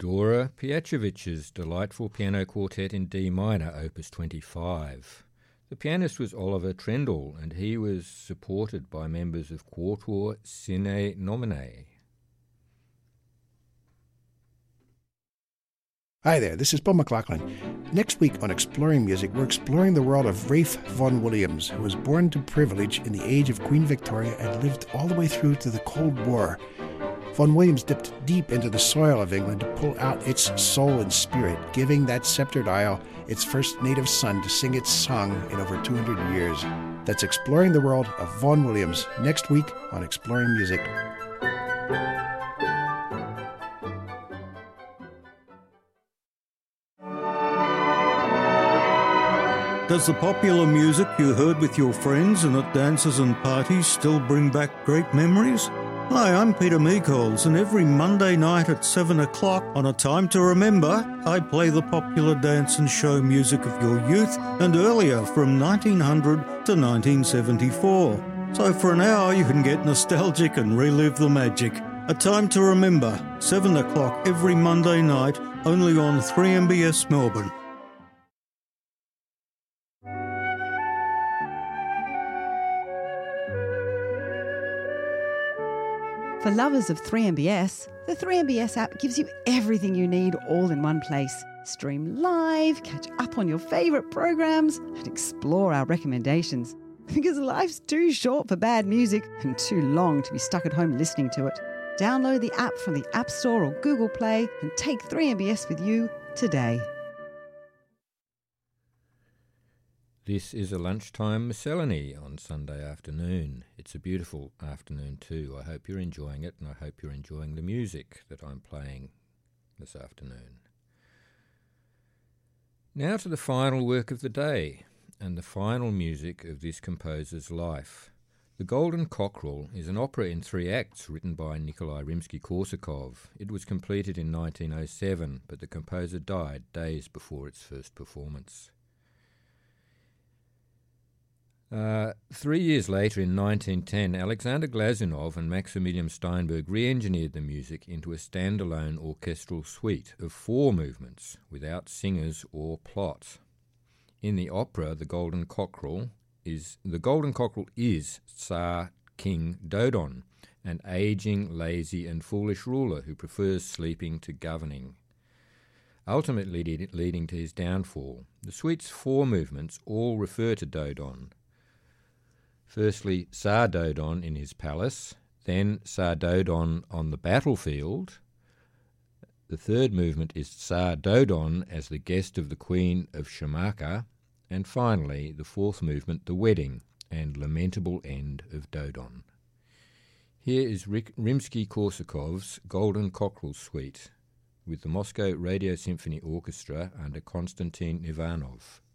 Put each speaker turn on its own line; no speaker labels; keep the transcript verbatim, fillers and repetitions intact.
Dora Piacevich's delightful piano quartet in D minor, opus twenty-five. The pianist was Oliver Trendle, and he was supported by members of Quatuor Sine Nomine.
Hi there, this is Paul McLaughlin. Next week on Exploring Music, we're exploring the world of Ralph Vaughan Williams, who was born to privilege in the age of Queen Victoria and lived all the way through to the Cold War. Vaughan Williams dipped deep into the soil of England to pull out its soul and spirit, giving that sceptred isle its first native son to sing its song in over two hundred years. That's Exploring the World of Vaughan Williams, next week on Exploring Music.
Does the popular music you heard with your friends and at dances and parties still bring back great memories? Hi, I'm Peter Meekols, and every Monday night at seven o'clock on A Time to Remember, I play the popular dance and show music of your youth and earlier from nineteen hundred to nineteen seventy-four. So for an hour you can get nostalgic and relive the magic. A Time to Remember, seven o'clock every Monday night, only on three M B S Melbourne.
For lovers of three M B S, the three M B S app gives you everything you need all in one place. Stream live, catch up on your favourite programs, and explore our recommendations. Because life's too short for bad music and too long to be stuck at home listening to it. Download the app from the App Store or Google Play and take three M B S with you today.
This is a lunchtime miscellany on Sunday afternoon. It's a beautiful afternoon too. I hope you're enjoying it, and I hope you're enjoying the music that I'm playing this afternoon. Now to the final work of the day, and the final music of this composer's life. The Golden Cockerel is an opera in three acts written by Nikolai Rimsky-Korsakov. It was completed in nineteen oh seven, but the composer died days before its first performance. Uh, three years later, in nineteen ten, Alexander Glazunov and Maximilian Steinberg re-engineered the music into a standalone orchestral suite of four movements, without singers or plot. In the opera, the Golden Cockerel is the Golden Cockerel is Tsar King Dodon, an ageing, lazy, and foolish ruler who prefers sleeping to governing, ultimately leading to his downfall. The suite's four movements all refer to Dodon. Firstly, Tsar Dodon in his palace, then Tsar Dodon on the battlefield. The third movement is Tsar Dodon as the guest of the Queen of Shamarka, and finally, the fourth movement, the wedding and lamentable end of Dodon. Here is Rimsky-Korsakov's Golden Cockerel Suite with the Moscow Radio Symphony Orchestra under Konstantin Ivanov.